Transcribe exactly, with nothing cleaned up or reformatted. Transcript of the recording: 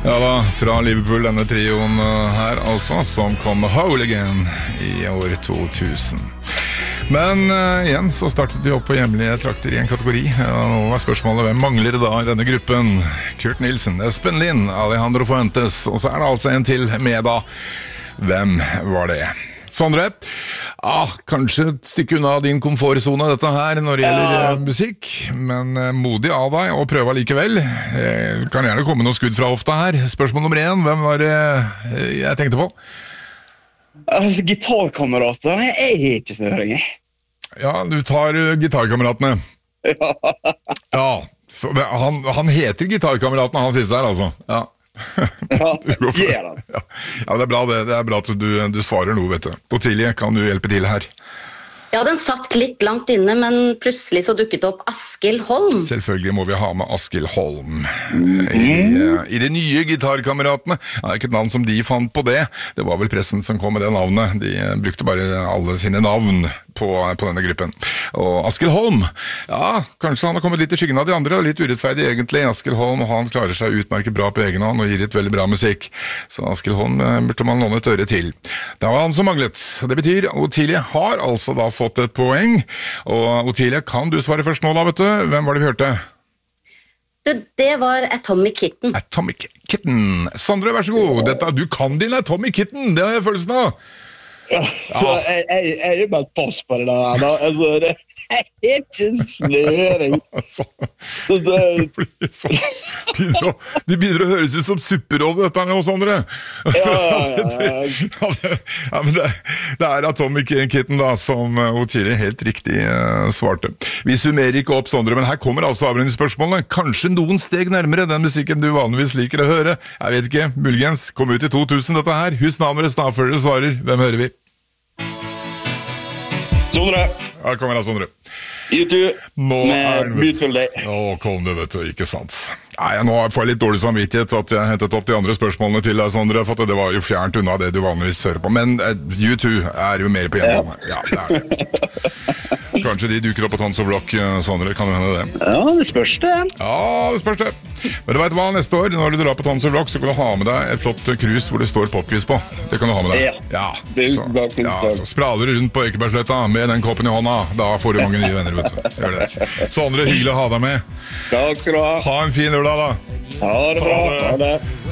Ja da, fra Liverpool, denne trioen her altså, som kom Whole Again i år to tusen. Men uh, igjen så startet vi opp på hjemlige trakter i en kategori. Ja, nå var spørsmålet, hvem mangler det da i denne gruppen? Kurt Nilsen, Espen Lind, Alejandro Fuentes, og så er det altså en til med da. Hvem var det? Sondre, ah, kanskje et stykke unna din komfortzone dette her når det gjelder ja. musikk, men eh, modig av deg og prøve likevel. Eh, kan gjerne komme noe skudd fra hofta her. Spørsmål nummer én, hvem var det eh, jeg tenkte på? Altså, gitarkamerater, jeg er ikke så høring. Ja, du tar uh, gitarkameratene. Ja. Ja, så det, han, han heter gitarkameratene, han siste her altså. Ja. Ja, gjør det. Ja, ja, det er bra det. Det er bra at du, du svarer noe, vet du. Otilie, kan du hjelpe til her? Ja, den satt litt langt inne, men plutselig så dukket opp Askild Holm. Selvfølgelig må vi ha med Askild Holm i de, i de nye gitarkameratene. Det er ikke et navn som de fant på det. Det var vel pressen som kom med det navnet. De brukte bare alle sine navn på, på denne gruppen. Og Askild Holm, ja, kanskje han har kommet litt i skyggen av de andre, og litt urettferdig egentlig. Askild Holm, han klarer seg utmerket bra på egen hånd og gir et veldig bra musikk. Så Askild Holm burde man låne et øre til. Det var han som manglet. Det betyr, Otilie har altså da fått fått et poeng, og Otilie, kan du svare først nå da, vet du? Hvem var det vi hørte? Du, det var Atomic Kitten. Atomic Kitten. Sondre, vær så god. Dette, du kan din Atomic Kitten, det har jeg følelsen av. Ja, så jeg, jeg, jeg er bare pass på det der, da. Altså, det er ikke snøring. Altså, det blir sånn. De begynner å høres ut som supperolle, dette nå, Sondre. Ja, ja, ja. Ja, det, ja, men det, det er Atomic Kitten da, som Otilie helt riktig uh, svarte. Vi summerer ikke opp, Sondre, men her kommer altså avrenningsspørsmålene. Kanskje noen steg nærmere den musikken du vanligvis liker å høre. Jeg vet ikke, muligens. Kom ut i to tusen dette her. Husk navnet deres da, før dere svarer. Hvem hører vi? Sondre. Ja, kommer da, Sondre. YouTube nå med Beautiful Day. Nå kom det, vet du, ikke sant. Nei, nå får jeg litt dårlig samvittighet at jeg hentet opp de andre spørsmålene til deg, Sondre, for det var jo fjernt unna det du vanligvis hører på. Men uh, YouTube er jo mer på hjemmebane. Ja, det er det. Kanskje de duker opp på Tons of Rock, Sondre, kan du hende det? Ja, det spørs det. Ja, det spørs det. Men du vet hva, neste år, når du drar på Tons of Rock, så kan du ha med deg et flott krus hvor det står popquiz på. Det kan du ha med deg. Ja, ja, så, ja så spraler du rundt på Ekebergsletta med den koppen i hånda. Da får du mange nye venner, vet du. Gjør det. Sondre, hyggelig å ha deg med. Takk skal du ha. Ha en fin lørdag, da. Ha det bra. Ha det.